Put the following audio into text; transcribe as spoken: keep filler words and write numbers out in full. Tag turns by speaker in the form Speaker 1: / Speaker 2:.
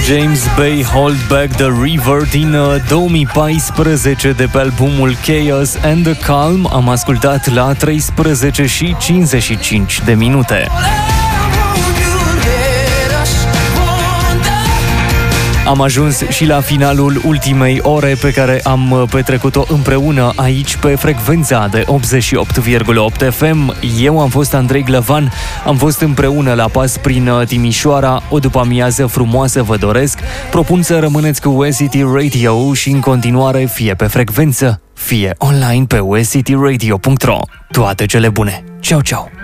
Speaker 1: James Bay, Hold Back the River din două mii paisprezece de pe albumul Chaos and the Calm. Am ascultat la treisprezece și cincizeci și cinci de minute. Am ajuns și la finalul ultimei ore pe care am petrecut-o împreună aici pe frecvența de optzeci și opt virgulă opt F M. Eu am fost Andrei Glăvan, am fost împreună la pas prin Timișoara. O după-amiază frumoasă vă doresc. Propun să rămâneți cu U S C T Radio și în continuare fie pe frecvență, fie online pe u s c t radio punct r o. Toate cele bune! Ceau, ceau!